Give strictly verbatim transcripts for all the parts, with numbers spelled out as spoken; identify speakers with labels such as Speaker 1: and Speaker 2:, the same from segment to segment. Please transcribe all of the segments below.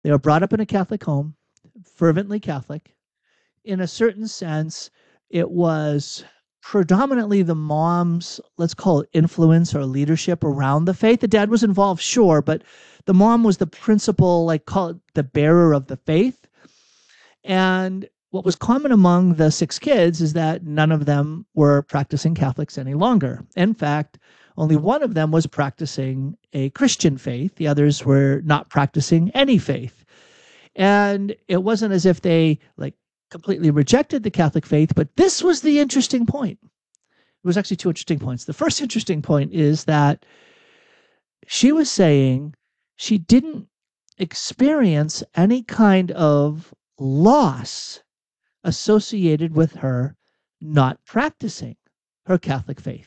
Speaker 1: They were brought up in a Catholic home, fervently Catholic. In a certain sense, it was predominantly the mom's, let's call it influence or leadership around the faith. The dad was involved, sure, but the mom was the principal, like call it the bearer of the faith. And what was common among the six kids is that none of them were practicing Catholics any longer. In fact, only one of them was practicing a Christian faith. The others were not practicing any faith. And it wasn't as if they like completely rejected the Catholic faith, but this was the interesting point. It was actually two interesting points. The first interesting point is that she was saying she didn't experience any kind of loss associated with her not practicing her Catholic faith.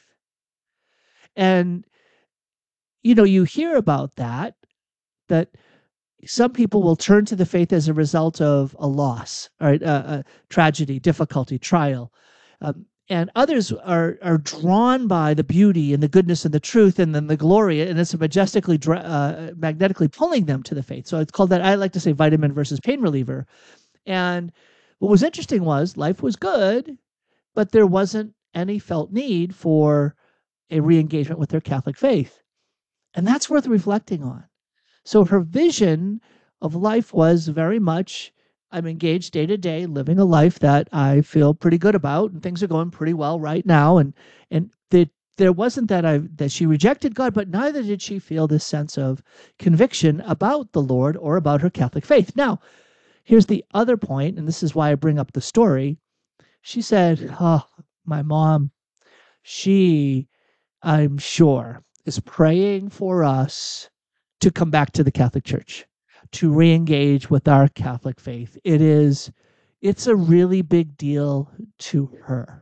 Speaker 1: And, you know, you hear about that, that some people will turn to the faith as a result of a loss, right? A, a tragedy, difficulty, trial. Um, and others are are drawn by the beauty and the goodness and the truth and then the glory, and it's majestically, uh, magnetically pulling them to the faith. So it's called that, I like to say, vitamin versus pain reliever. And what was interesting was life was good, but there wasn't any felt need for a re-engagement with their Catholic faith. And that's worth reflecting on. So her vision of life was very much, I'm engaged day to day, living a life that I feel pretty good about, and things are going pretty well right now. And and the, there wasn't that I that she rejected God, but neither did she feel this sense of conviction about the Lord or about her Catholic faith. Now, here's the other point, and this is why I bring up the story. She said, oh, my mom, she, I'm sure, is praying for us to come back to the Catholic Church, to re-engage with our Catholic faith. It is, it's a really big deal to her.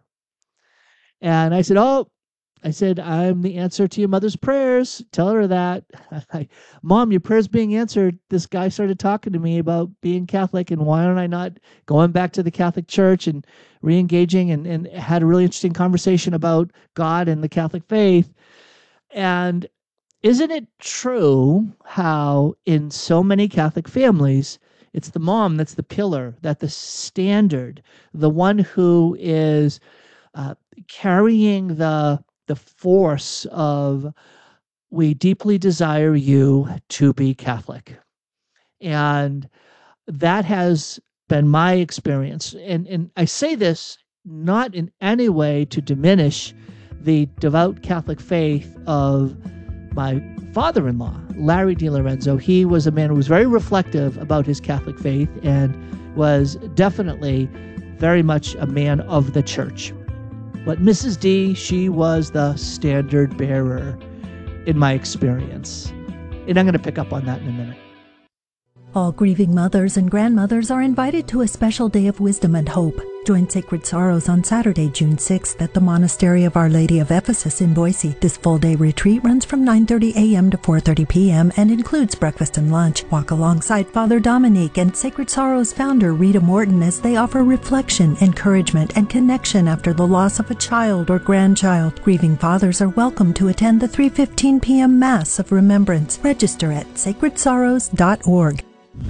Speaker 1: And I said, oh, I said, I'm the answer to your mother's prayers. Tell her that. Mom, your prayer's being answered. This guy started talking to me about being Catholic and why aren't I not going back to the Catholic Church and re-engaging, and, and had a really interesting conversation about God and the Catholic faith. And isn't it true how in so many Catholic families, it's the mom that's the pillar, that the standard, the one who is uh, carrying the the force of, we deeply desire you to be Catholic. And that has been my experience. And, and I say this not in any way to diminish the devout Catholic faith of my father-in-law, Larry DiLorenzo. He was a man who was very reflective about his Catholic faith and was definitely very much a man of the church. But Missus D, she was the standard bearer in my experience. And I'm going to pick up on that in a minute.
Speaker 2: All grieving mothers and grandmothers are invited to a special day of wisdom and hope. Join Sacred Sorrows on Saturday, June sixth at the Monastery of Our Lady of Ephesus in Boise. This full-day retreat runs from nine thirty a.m. to four thirty p.m. and includes breakfast and lunch. Walk alongside Father Dominique and Sacred Sorrows founder Rita Morton as they offer reflection, encouragement, and connection after the loss of a child or grandchild. Grieving fathers are welcome to attend the three fifteen p.m. Mass of Remembrance. Register at sacred sorrows dot org.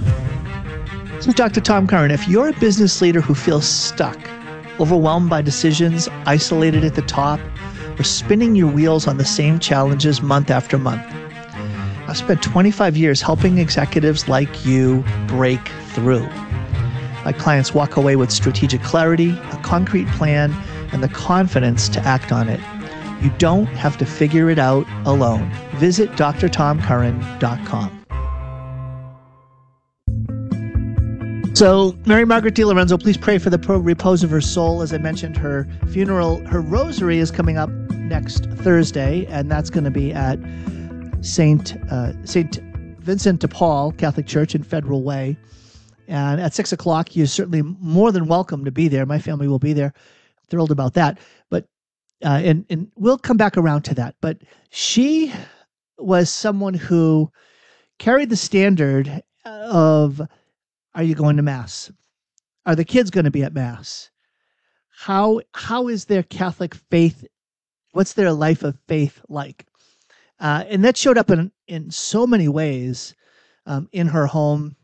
Speaker 1: This is Doctor Tom Curran. If you're a business leader who feels stuck, overwhelmed by decisions, isolated at the top, or spinning your wheels on the same challenges month after month, I've spent twenty-five years helping executives like you break through. My clients walk away with strategic clarity, a concrete plan, and the confidence to act on it. You don't have to figure it out alone. Visit d r tom curran dot com. So, Mary Margaret DiLorenzo, please pray for the repose of her soul. As I mentioned, her funeral, her rosary is coming up next Thursday, and that's going to be at Saint uh, Saint Vincent de Paul Catholic Church in Federal Way. And at six o'clock, you're certainly more than welcome to be there. My family will be there. Thrilled about that. But uh, and and we'll come back around to that. But she was someone who carried the standard of, are you going to Mass? Are the kids going to be at Mass? How how is their Catholic faith? What's their life of faith like? Uh, and that showed up in in so many ways um, in her home,